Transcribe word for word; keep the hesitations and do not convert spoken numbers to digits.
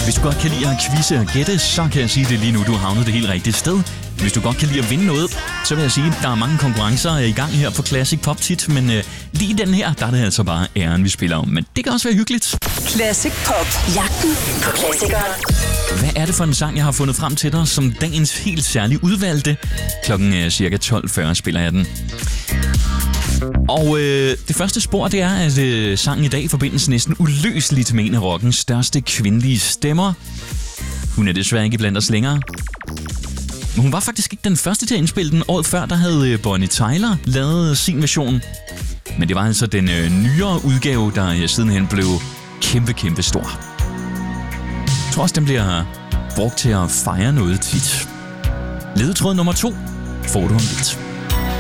Hvis du godt kan lide at quizze og gætte, så kan jeg sige det lige nu, du har havnet det helt rigtige sted. Hvis du godt kan lide at vinde noget, så vil jeg sige, at der er mange konkurrencer i gang her på Classic Pop tit, men øh, lige den her, der er det altså bare æren, vi spiller om. Men det kan også være hyggeligt. Classic Pop. Jagten på klassikeren. Hvad er det for en sang, jeg har fundet frem til dig som dagens helt særlig udvalgte? Klokken er cirka tolv fyrre spiller jeg den. Og øh, det første spor, det er, at øh, sangen i dag forbindes næsten uløseligt med en af rockens største kvindelige stemmer. Hun er desværre ikke blandt os længere. Men hun var faktisk ikke den første til at indspille den. Året før, der havde Bonnie Tyler lavet sin version. Men det var altså den øh, nyere udgave, der øh, sidenhen blev kæmpe, kæmpe stor. Jeg tror også, den bliver brugt til at fejre noget tit. Ledetråd nummer to får du om lidt.